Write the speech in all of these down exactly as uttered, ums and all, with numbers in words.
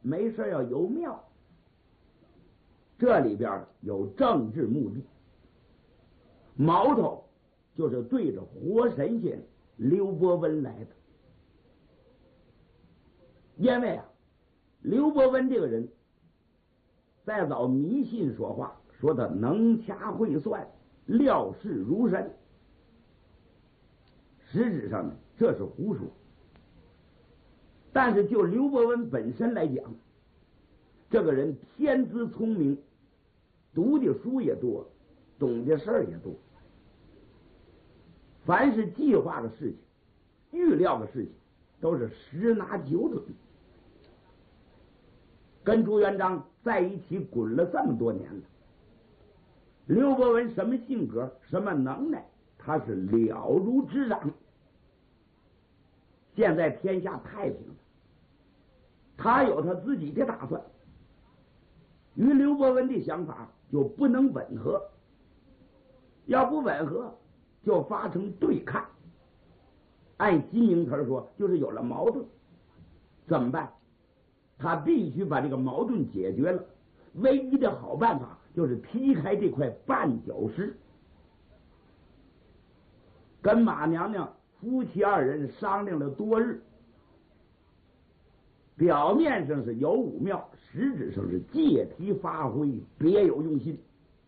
没事要游庙，这里边有政治目的。矛头就是对着活神仙刘伯温来的。因为啊，刘伯温这个人再早迷信说话，说他能掐会算，料事如神，实质上呢这是胡说。但是就刘伯温本身来讲，这个人天资聪明，读的书也多，懂的事儿也多，凡是计划的事情、预料的事情都是十拿九准。跟朱元璋在一起滚了这么多年了，刘伯温什么性格、什么能耐，他是了如指掌。现在天下太平了，他有他自己的打算，与刘伯温的想法就不能吻合，要不吻合就发生对抗。按新名词说，就是有了矛盾，怎么办？他必须把这个矛盾解决了，唯一的好办法就是劈开这块绊脚石。跟马娘娘夫妻二人商量了多日，表面上是有武庙，实质上是借题发挥，别有用心。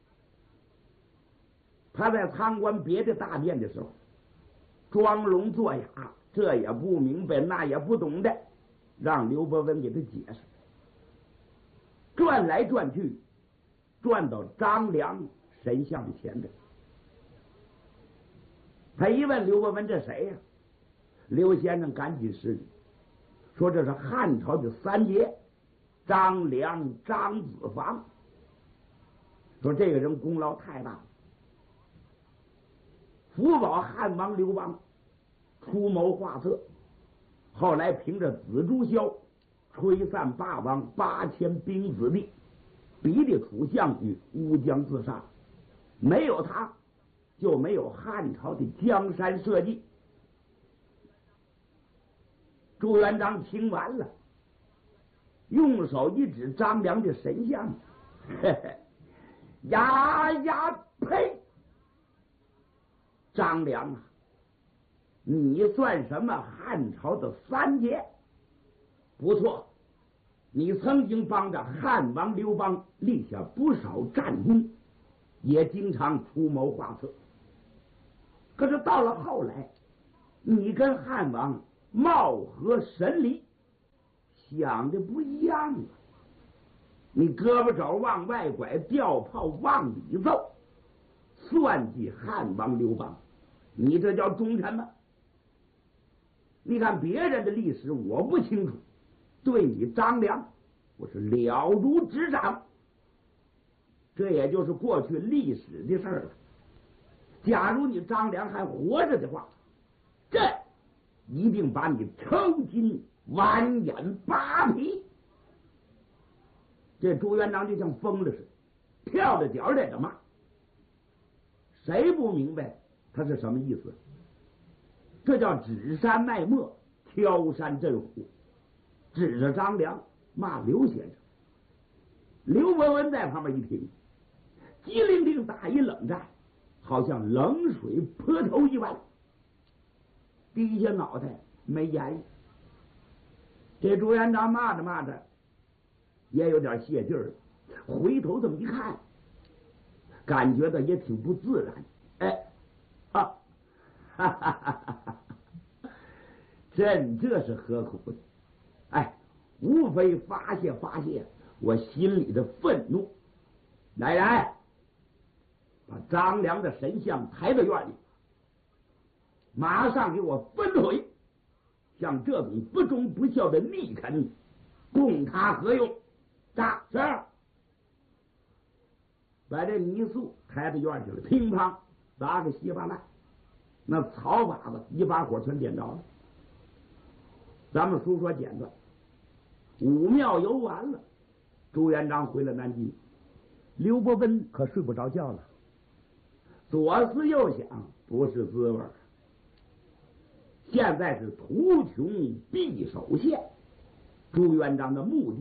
他在参观别的大殿的时候，装聋作哑，这也不明白，那也不懂的，让刘伯温给他解释。转来转去，转到张良神像的前边。他一问刘伯温这谁呀、啊？刘先生赶紧施礼，说这是汉朝的三杰张良、张子房，说这个人功劳太大了，辅保汉王刘邦，出谋划策，后来凭着子朱萧吹散霸王八千兵子弟，逼的楚项羽乌江自杀，没有他就没有汉朝的江山社稷。朱元璋听完了，用手一指张良的神像，嘿嘿，呀呀呸！张良啊，你算什么汉朝的三杰？不错，你曾经帮着汉王刘邦立下不少战功，也经常出谋划策。可是到了后来，你跟汉王貌合神离，想的不一样了。你胳膊肘往外拐，吊炮往里揍，算计汉王刘邦，你这叫忠臣吗？你看别人的历史我不清楚，对你张良我是了如指掌，这也就是过去历史的事了。假如你张良还活着的话，这一定把你抽筋剜眼扒皮。这朱元璋就像疯了似的，跳着脚在这骂。谁不明白他是什么意思？这叫指山卖墨，挑山震虎，指着张良骂刘先生。刘伯温在旁边一听，机灵灵打一冷战，好像冷水泼头一般，低下脑袋没言语。这朱元璋骂着骂着也有点泄劲儿了，回头这么一看，感觉到也挺不自然。哎，啊，哈哈哈哈哈！朕这是何苦呢？哎，无非发泄发泄我心里的愤怒。来人，把张良的神像抬到院里，马上给我分回。像这种不忠不孝的逆臣，供他何用？扎是，把这泥塑抬到院去了，乒乓砸个稀巴烂，那草把子一把火全点着了。咱们书说简短，武庙游完了，朱元璋回了南京，刘伯温可睡不着觉了，左思右想，不是滋味。现在是图穷匕首现，朱元璋的目的